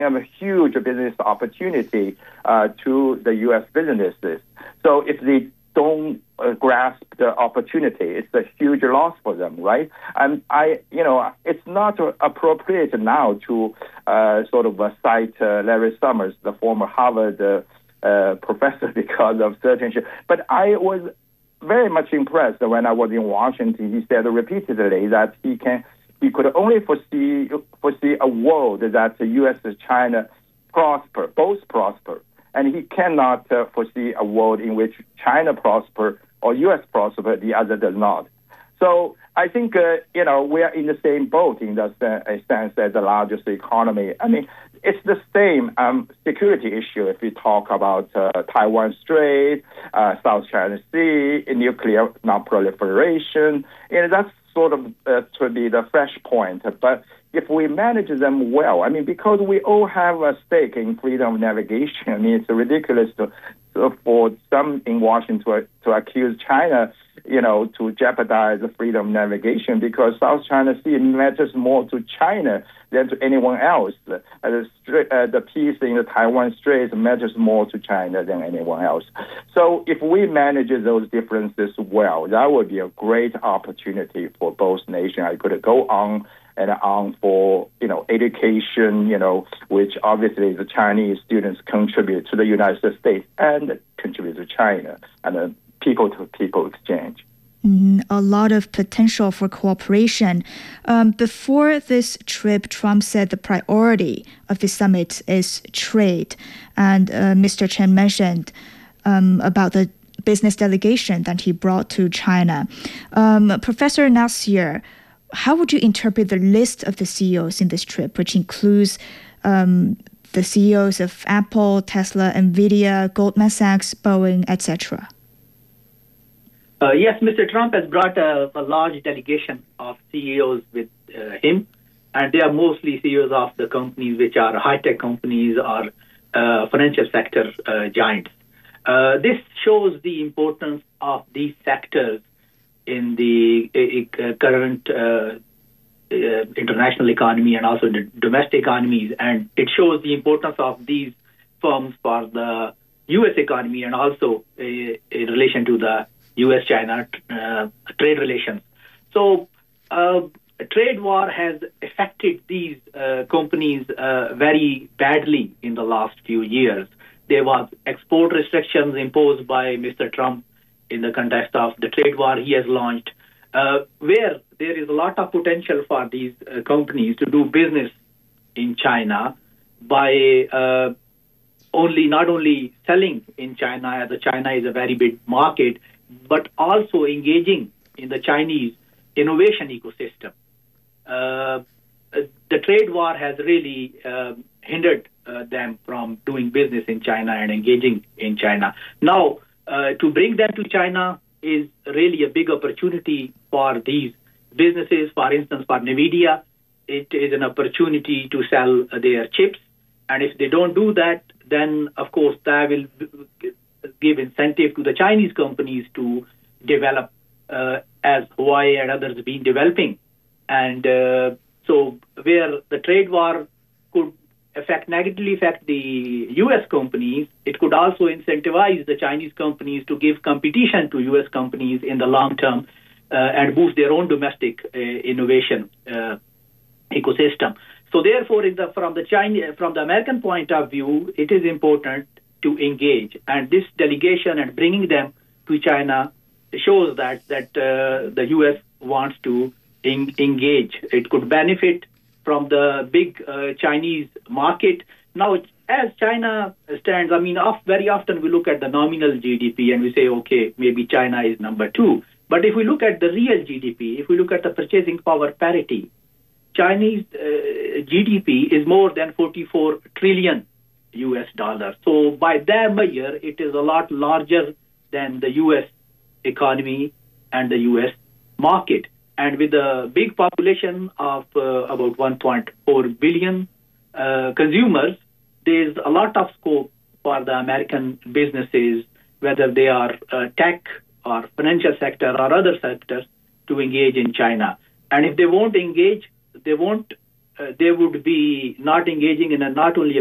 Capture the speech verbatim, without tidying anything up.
have a huge business opportunity uh, to the U S businesses. So if they don't uh, grasp the opportunity, it's a huge loss for them, right? And I, you know, it's not appropriate now to uh, sort of uh, cite uh, Larry Summers, the former Harvard uh, uh, professor, because of certain issues. But I was very much impressed when I was in Washington. He said repeatedly that he can, he could only foresee foresee a world that the U S and China prosper, both prosper, and he cannot uh, foresee a world in which China prosper or U S prosper, the other does not. So I think uh, you know we are in the same boat in the sense as the largest economy. I mean, it's the same um, security issue if we talk about uh, Taiwan Strait, uh, South China Sea, nuclear non-proliferation. You know, that's sort of uh, to be the fresh point. But if we manage them well, I mean, because we all have a stake in freedom of navigation, I mean, it's ridiculous to, to, for some in Washington to, to accuse China, you know, to jeopardize the freedom of navigation, because South China Sea matters more to China than to anyone else. Uh, the, uh, the peace in the Taiwan Strait matters more to China than anyone else. So if we manage those differences well, that would be a great opportunity for both nations. I could go on and on for, you know, education, you know, which obviously the Chinese students contribute to the United States and contribute to China, and a people-to-people exchange. Mm, a lot of potential for cooperation. Um, before this trip, Trump said the priority of the summit is trade. And uh, Mister Chen mentioned um, about the business delegation that he brought to China. Um, Professor Nassir, how would you interpret the list of the C E Os in this trip, which includes um, the C E Os of Apple, Tesla, NVIDIA, Goldman Sachs, Boeing, et cetera? Uh, yes, Mister Trump has brought a, a large delegation of C E Os with uh, him, and they are mostly C E Os of the companies which are high-tech companies or uh, financial sector uh, giants. Uh, this shows the importance of these sectors in the uh, current uh, uh, international economy and also the domestic economies, and it shows the importance of these firms for the U S economy and also uh, in relation to the U S China uh, trade relations. So uh, a trade war has affected these uh, companies uh, very badly in the last few years. There was export restrictions imposed by Mister Trump in the context of the trade war he has launched, uh, where there is a lot of potential for these uh, companies to do business in China by uh, only not only selling in China, as China is a very big market, but also engaging in the Chinese innovation ecosystem. Uh, the trade war has really uh, hindered uh, them from doing business in China and engaging in China. Now, uh, to bring them to China is really a big opportunity for these businesses. For instance, for NVIDIA, it is an opportunity to sell their chips. And if they don't do that, then, of course, that will give incentive to the Chinese companies to develop uh, as Huawei and others have been developing. And uh, so where the trade war could affect negatively affect the U S companies, it could also incentivize the Chinese companies to give competition to U S companies in the long term uh, and boost their own domestic uh, innovation uh, ecosystem. So therefore, in the, from the China, from the American point of view, it is important to engage. And this delegation and bringing them to China shows that that uh, the U S wants to en- engage. It could benefit from the big uh, Chinese market. Now, as China stands, I mean, off, very often we look at the nominal G D P and we say, okay, maybe China is number two. But if we look at the real G D P, if we look at the purchasing power parity, Chinese uh, G D P is more than forty-four trillion U S dollars. So by their measure, it is a lot larger than the U S economy and the U S market. And with a big population of uh, about one point four billion uh, consumers, there's a lot of scope for the American businesses, whether they are uh, tech or financial sector or other sectors, to engage in China. And if they won't engage, they won't uh, they would be not engaging in a not only